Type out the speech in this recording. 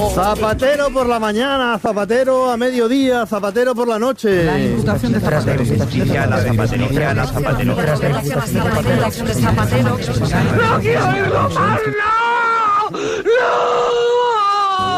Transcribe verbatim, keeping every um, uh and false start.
Zapatero por la mañana, Zapatero a mediodía, Zapatero por la noche. La imputación de Zapatero. La zapatería, la Zapatero. ¡No quiero ir, no! ¡No!